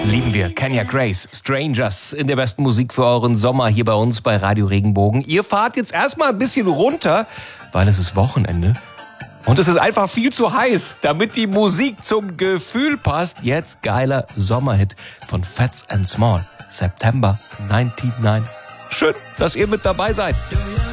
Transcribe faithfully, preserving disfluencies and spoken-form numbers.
Lieben wir. Kenya Grace, Strangers in der besten Musik für euren Sommer hier bei uns bei Radio Regenbogen. Ihr fahrt jetzt erstmal ein bisschen runter, weil es ist Wochenende. Und es ist einfach viel zu heiß, damit die Musik zum Gefühl passt. Jetzt geiler Sommerhit von Fats and Small. September neunundneunzig. Schön, dass ihr mit dabei seid.